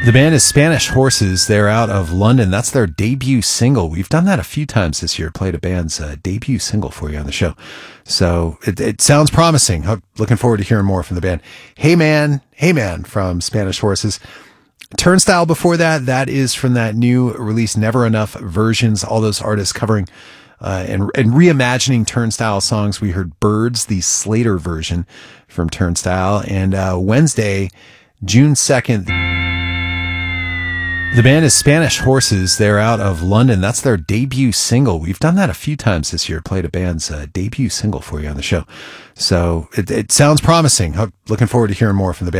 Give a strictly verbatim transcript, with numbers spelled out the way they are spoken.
The band is Spanish Horses. They're out of London. That's their debut single. We've done that a few times this year, played a band's uh, debut single for you on the show. So it, it sounds promising. I'm looking forward to hearing more from the band. Hey Man, Hey Man from Spanish Horses. Turnstile before that, that is from that new release, Never Enough Versions. All those artists covering uh, and, and reimagining Turnstile songs. We heard Birds, the Slater version from Turnstile. And uh, Wednesday, June second, the band is Spanish Horses. They're out of London. That's their debut single. We've done that a few times this year, played a band's uh, debut single for you on the show. So it, it sounds promising. I'm looking forward to hearing more from the band.